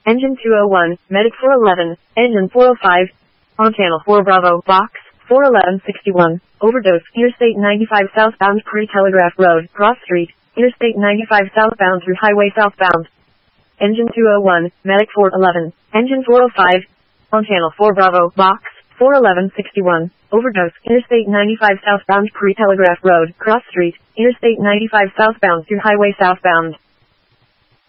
Engine 201, Medic 411, Engine 405. On Channel 4 Bravo, Box 41161. Overdose, Interstate 95 southbound Pre-Telegraph Road, Cross Street, Interstate 95 southbound through Highway southbound. Engine 201, Medic 411, Engine 405. On Channel 4 Bravo, Box 41161. Overdose, Interstate 95 southbound Pre-Telegraph Road, Cross Street, Interstate 95 southbound through Highway southbound.